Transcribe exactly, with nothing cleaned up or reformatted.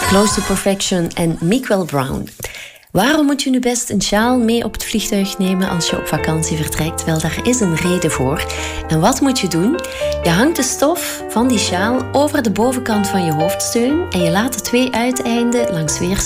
Close to Perfection en Miguel Brown. Waarom moet je nu best een sjaal mee op het vliegtuig nemen als je op vakantie vertrekt? Wel, daar is een reden voor. En wat moet je doen? Je hangt de stof van die sjaal over de bovenkant van je hoofdsteun en je laat de twee uiteinden langs weerszijden